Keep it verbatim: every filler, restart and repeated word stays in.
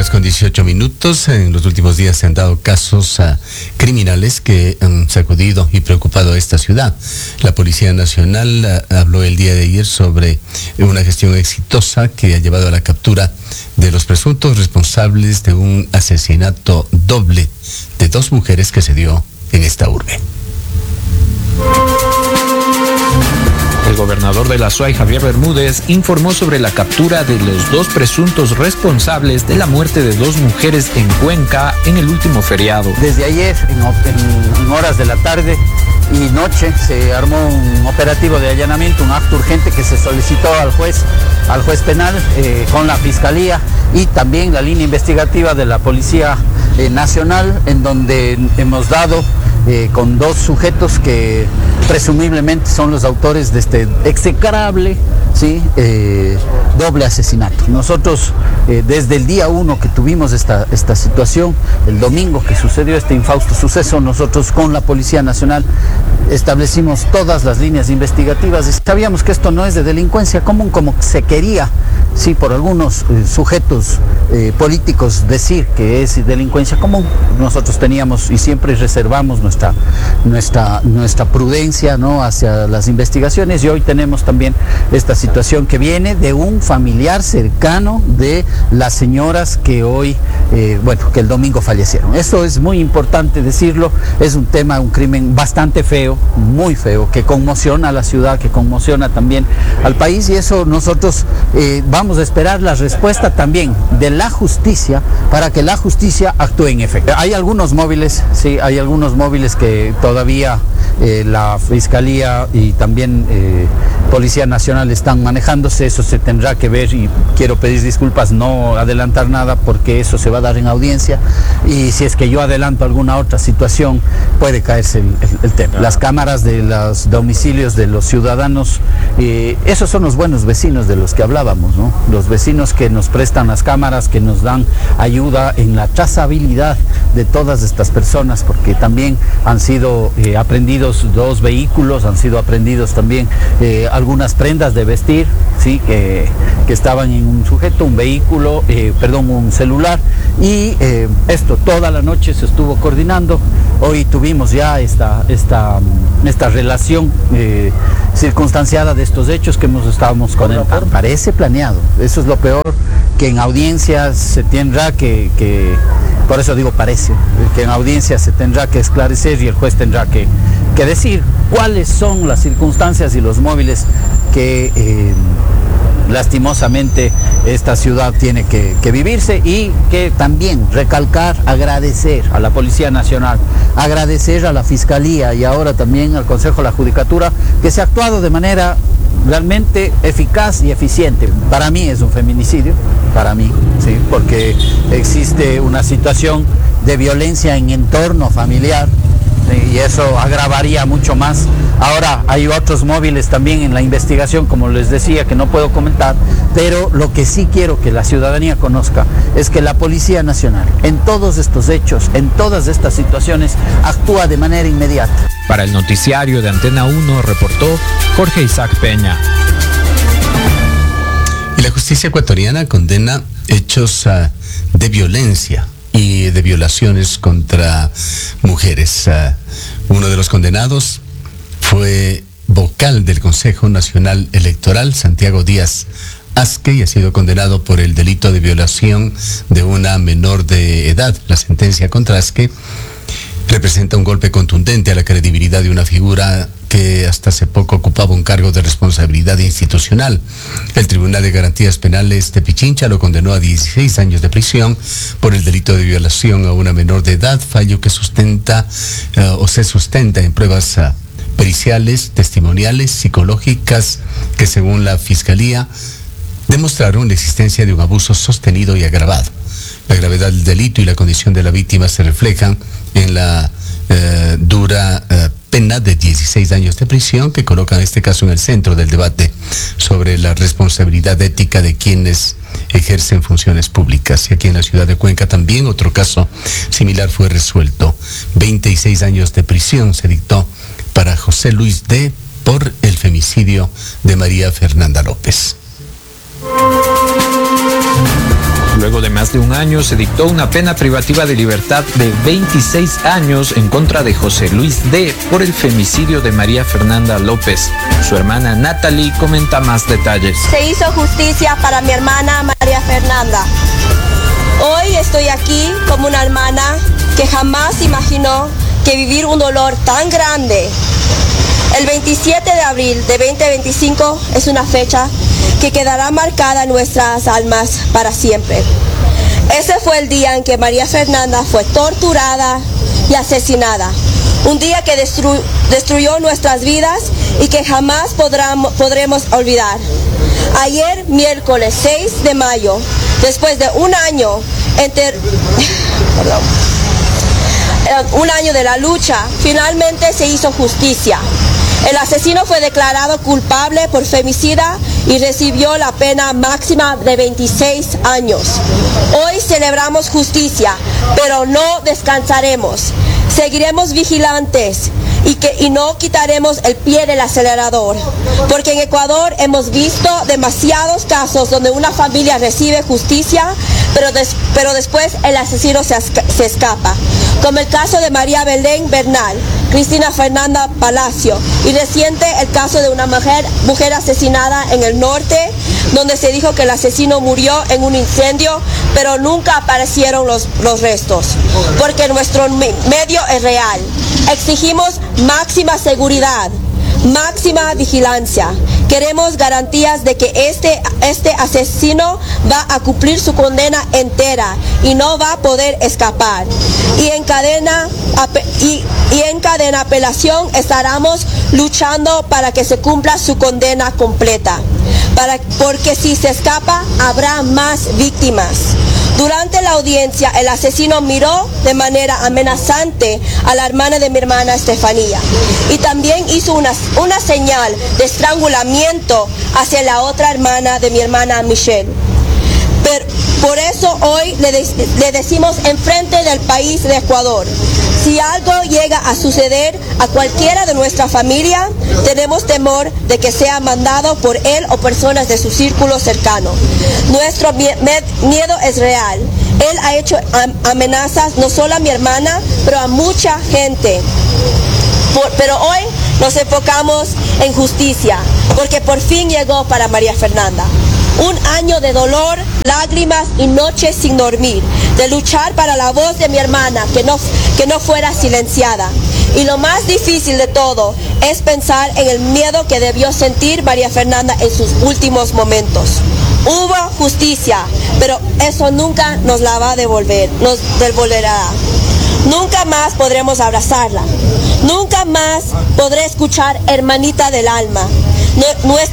horas con dieciocho minutos. En los últimos días se han dado casos uh, criminales que han sacudido y preocupado a esta ciudad. La Policía Nacional uh, habló el día de ayer sobre una gestión exitosa que ha llevado a la captura de los presuntos responsables de un asesinato doble de dos mujeres que se dio en esta urbe. El gobernador de la S U A Y, Javier Bermúdez, informó sobre la captura de los dos presuntos responsables de la muerte de dos mujeres en Cuenca en el último feriado. Desde ayer, en, en, en horas de la tarde y noche, se armó un operativo de allanamiento, un acto urgente que se solicitó al juez, al juez penal eh, con la Fiscalía y también la línea investigativa de la Policía eh, Nacional, en donde hemos dado Eh, con dos sujetos que presumiblemente son los autores de este execrable, ¿sí? eh, doble asesinato. Nosotros eh, desde el día uno que tuvimos esta, esta situación, el domingo que sucedió este infausto suceso, nosotros con la Policía Nacional establecimos todas las líneas investigativas y sabíamos que esto no es de delincuencia común como se quería, sí, por algunos eh, sujetos eh, políticos decir que es delincuencia común. Nosotros teníamos y siempre reservamos nuestra, nuestra, nuestra prudencia, ¿no?, hacia las investigaciones, y hoy tenemos también esta situación que viene de un familiar cercano de las señoras que hoy, eh, bueno, que el domingo fallecieron. Eso es muy importante decirlo, es un tema, un crimen bastante feo, muy feo, que conmociona a la ciudad, que conmociona también al país, y eso nosotros eh, vamos a esperar la respuesta también de la justicia para que la justicia actúe en efecto. Hay algunos móviles, sí, hay algunos móviles que todavía eh, la Fiscalía y también eh, Policía Nacional están manejándose. Eso se tendrá que ver y quiero pedir disculpas, no adelantar nada porque eso se va a dar en audiencia, y si es que yo adelanto alguna otra situación puede caerse el, el, el tema. Las cámaras de los domicilios de los ciudadanos, eh, esos son los buenos vecinos de los que hablábamos, ¿no? Los vecinos que nos prestan las cámaras, que nos dan ayuda en la trazabilidad de todas estas personas, porque también han sido eh, aprendidos dos vehículos, han sido aprendidos también eh, algunas prendas de vestir, sí, que, que estaban en un sujeto, un vehículo, eh, perdón, un celular, y eh, esto toda la noche se estuvo coordinando. Hoy tuvimos ya esta, esta, esta relación eh, circunstanciada de estos hechos que hemos estábamos comentando. Parece planeado, eso es lo peor, que en audiencias se tendrá que, que, por eso digo parece, que en audiencias se tendrá que esclarecer y el juez tendrá que, que decir cuáles son las circunstancias y los móviles que eh, lastimosamente esta ciudad tiene que, que vivirse, y que también recalcar, agradecer a la Policía Nacional, agradecer a la Fiscalía y ahora también al Consejo de la Judicatura, que se ha actuado de manera realmente eficaz y eficiente. Para mí es un feminicidio, para mí, sí, porque existe una situación de violencia en entorno familiar, y eso agravaría mucho más. Ahora hay otros móviles también en la investigación, como les decía, que no puedo comentar, pero lo que sí quiero que la ciudadanía conozca es que la Policía Nacional en todos estos hechos, en todas estas situaciones, actúa de manera inmediata. Para el noticiario de Antena uno reportó Jorge Isaac Peña. Y la justicia ecuatoriana condena hechos uh, de violencia y de violaciones contra mujeres. Uh, uno de los condenados fue vocal del Consejo Nacional Electoral, Santiago Díaz Azque, y ha sido condenado por el delito de violación de una menor de edad. La sentencia contra Azque representa un golpe contundente a la credibilidad de una figura que hasta hace poco ocupaba un cargo de responsabilidad institucional. El Tribunal de Garantías Penales de Pichincha lo condenó a dieciséis años de prisión por el delito de violación a una menor de edad, fallo que sustenta uh, o se sustenta en pruebas uh, periciales, testimoniales, psicológicas, que según la Fiscalía demostraron la existencia de un abuso sostenido y agravado. La gravedad del delito y la condición de la víctima se reflejan en la eh, dura eh, pena de dieciséis años de prisión, que coloca en este caso en el centro del debate sobre la responsabilidad ética de quienes ejercen funciones públicas. Y aquí en la ciudad de Cuenca también otro caso similar fue resuelto. veintiséis años de prisión se dictó para José Luis D. por el femicidio de María Fernanda López. Luego de más de un año se dictó una pena privativa de libertad de veintiséis años en contra de José Luis D. por el femicidio de María Fernanda López. Su hermana Natalie comenta más detalles. Se hizo justicia para mi hermana María Fernanda. Hoy estoy aquí como una hermana que jamás imaginó que vivir un dolor tan grande. El veintisiete de abril de veinte veinticinco es una fecha que quedará marcada en nuestras almas para siempre. Ese fue el día en que María Fernanda fue torturada y asesinada. Un día que destru- destruyó nuestras vidas y que jamás podrán, podremos olvidar. Ayer, miércoles seis de mayo, después de un año, enter... Perdón. un año de la lucha, finalmente se hizo justicia. El asesino fue declarado culpable por femicida y recibió la pena máxima de veintiséis años. Hoy celebramos justicia, pero no descansaremos. Seguiremos vigilantes y, que, y no quitaremos el pie del acelerador, porque en Ecuador hemos visto demasiados casos donde una familia recibe justicia, pero, des, pero después el asesino se, se escapa, como el caso de María Belén Bernal, Cristina Fernanda Palacio y reciente el caso de una mujer, mujer asesinada en el norte, donde se dijo que el asesino murió en un incendio, pero nunca aparecieron los, los restos, porque nuestro medio es real. Exigimos máxima seguridad, máxima vigilancia. Queremos garantías de que este, este asesino va a cumplir su condena entera y no va a poder escapar. Y en cadena, y, y en cadena apelación estaremos luchando para que se cumpla su condena completa. Para, porque si se escapa, habrá más víctimas. Durante la audiencia, el asesino miró de manera amenazante a la hermana de mi hermana Estefanía y también hizo una, una señal de estrangulamiento hacia la otra hermana de mi hermana Michelle. Pero, por eso hoy le, de, le decimos enfrente del país de Ecuador, si algo llega a suceder a cualquiera de nuestra familia, tenemos temor de que sea mandado por él o personas de su círculo cercano. Nuestro miedo es real. Él ha hecho amenazas no solo a mi hermana, pero a mucha gente. Por, pero hoy nos enfocamos en justicia, porque por fin llegó para María Fernanda. Un año de dolor, lágrimas y noches sin dormir, de luchar para la voz de mi hermana que no, que no fuera silenciada. Y lo más difícil de todo es pensar en el miedo que debió sentir María Fernanda en sus últimos momentos. Hubo justicia, pero eso nunca nos la va a devolver, nos devolverá. Nunca más podremos abrazarla. Nunca más podré escuchar hermanita del alma. Nuestra